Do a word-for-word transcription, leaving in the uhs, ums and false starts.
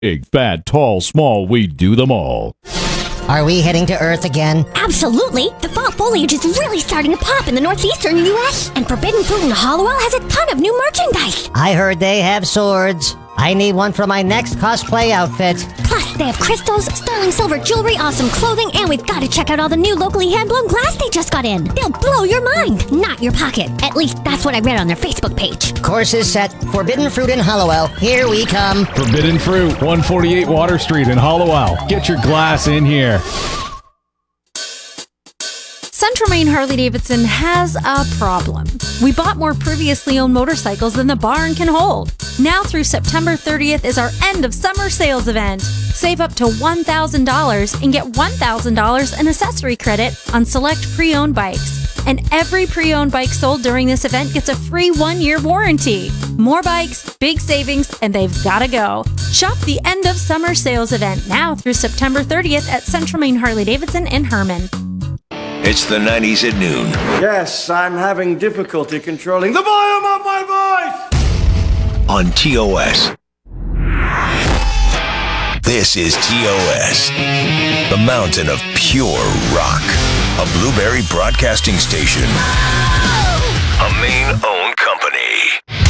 Big, fat, tall, small, we do them all. Are we heading to Earth again? Absolutely! The fall foliage is really starting to pop in the northeastern U S, and Forbidden Fruit in Hollowell has a ton of new merchandise. I heard they have swords. I need one for my next cosplay outfit. Plus, they have crystals, sterling silver jewelry, awesome clothing, and we've got to check out all the new locally hand-blown glass they just got in. They'll blow your mind, not your pocket. At least that's what I read on their Facebook page. Course is set. Forbidden Fruit in Hollowell. Here we come. Forbidden Fruit, one forty-eight Water Street in Hollowell. Get your glass in here. Central Maine Harley-Davidson has a problem. We bought more previously owned motorcycles than the barn can hold. Now through September thirtieth is our end of summer sales event. Save up to one thousand dollars and get one thousand dollars in accessory credit on select pre-owned bikes. And every pre-owned bike sold during this event gets a free one-year warranty. More bikes, big savings, and they've got to go. Shop the end of summer sales event now through September thirtieth at Central Maine Harley-Davidson in Herman. It's the nineties at noon. Yes, I'm having difficulty controlling the volume of my voice! On T O S. This is T O S, the mountain of pure rock. A Blueberry Broadcasting Station. A Maine-owned company.